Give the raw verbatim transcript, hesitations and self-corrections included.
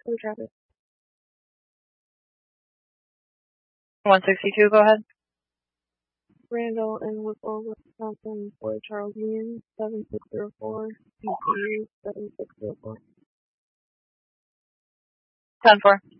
Code traffic. one sixty-two, go ahead. Randall and Whipple, Wisconsin, Boy Charles Union, seven six zero four, E Q seven six zero four. ten four.